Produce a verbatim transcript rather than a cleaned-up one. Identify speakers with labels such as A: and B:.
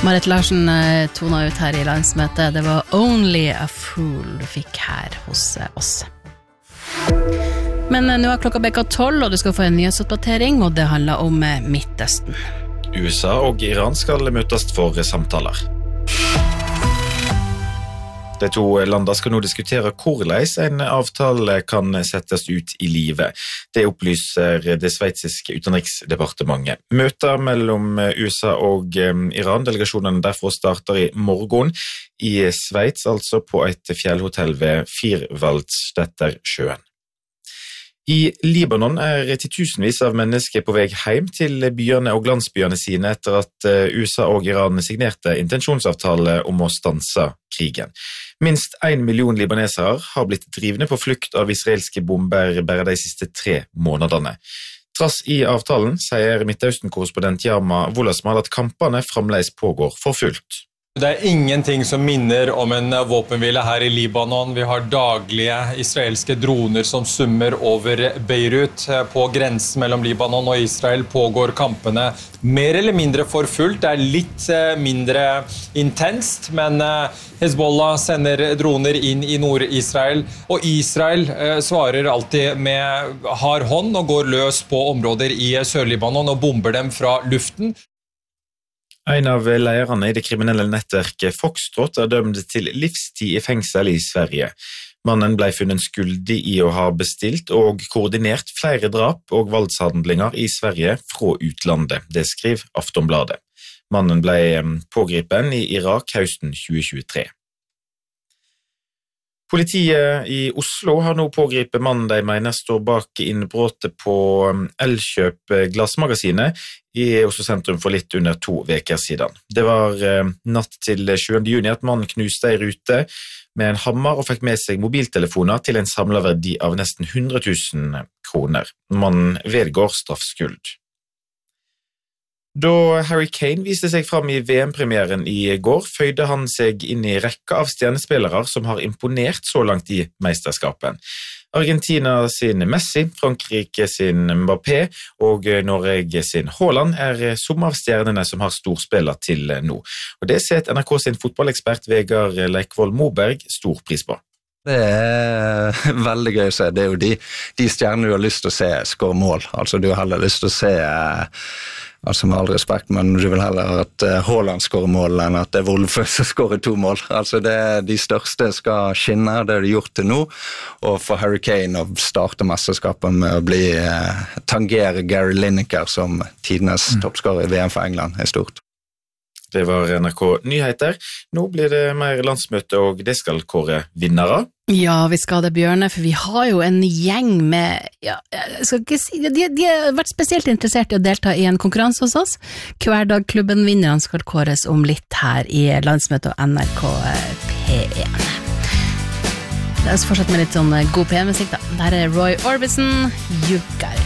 A: Marit Larsen tona ut her i landsmøtet. Det var Only a Fool du fikk her hos oss. Men nå er klokka bekka tolv, og du skal få en nyhetsoppdatering, og det handler om Midtøsten.
B: U S A og Iran skal møtes for samtaler. De to landene skal nå diskutere hvordan en avtale kan settes ut i livet. Det opplyser det sveitsiske utenriksdepartementet. Møter mellom U S A og Iran, delegasjonen derfor starter i morgen i Sveits, altså på et fjellhotell ved Vierwaldstättersjøen. I Libanon er titusenvis av mennesker på vei hjem til byene og landsbyene sine etter at U S A og Iran signerte intensjonsavtale om å stanse krigen. Minst en million libanesere har blitt drivne på flukt av israelske bomber bare de siste tre månedene. Trass i avtalen sier Midtøsten-korrespondent Yama Wolasmal at kampene fremdeles pågår for fullt.
C: Det er ingenting som minner om en våpenhvile her i Libanon. Vi har daglige israelske droner som summer over Beirut. På grensen mellom Libanon og Israel pågår kampene mer eller mindre for fullt. Det er litt mindre intenst, men Hezbollah sender droner inn i Nord-Israel, og Israel svarer alltid med hard hånd og går løs på områder i Sør-Libanon og bomber dem fra luften.
B: En av lederne i det kriminelle nettverket Foxtrot er dømt til livstid i fengsel i Sverige. Mannen ble funnet skyldig i å ha bestilt og koordinert flere drap og voldshandlinger i Sverige fra utlandet, det skriver Aftonbladet. Mannen ble pågripen i Irak høsten tjue tjuetre. Politiet i Oslo har nå pågripet mannen de mener står bak innbruddet på Elkjøp glassmagasinet i Oslo sentrum for litt under to veker siden. Det var natt til sjuende juni at mannen knuste i rute med en hammer og fikk med seg mobiltelefoner til en samlet verdi av nesten hundre tusen kroner. Mannen vedgår straffskyld. Da Harry Kane viste seg fram i V M-premieren i går, føyde han seg inn i rekka av stjernespillere som har imponert så langt i mesterskapen. Argentina sin Messi, Frankrike sin Mbappé og Norge sin Haaland er som av stjernene som har storspillet til nå. Og det setter N R K sin fotballekspert Vegard Leikvoll Moberg stor pris på.
D: Det er veldig gøy å se. Det er jo de, de stjernene du har lyst til å se skåre mål. Altså du har heller lyst til å se, altså med all respekt, men du vil heller at Haaland skårer mål enn at det er Wolfe som skårer to mål. Altså det, de største skal skinne, det har de gjort til nå. Og for Harry Kane å starte mesterskapet med å bli tangere Gary Lineker som tidenes mm. toppskårer i V M for England er stort.
B: Det var N R K Nyheter. Nå blir det mer landsmøte, og det skal kåre vinnere.
A: Ja, vi skal det, Bjørne, for vi har jo en gjeng med, ja, jeg skal ikke si, de, de har vært spesielt interessert i å delta i en konkurranse hos oss. Hverdagklubben vinnerne skal kåres om litt her i landsmøtet og N R K P en. La oss fortsette med litt sånn god P en-musikk da. Der er Roy Orbison, You Got It.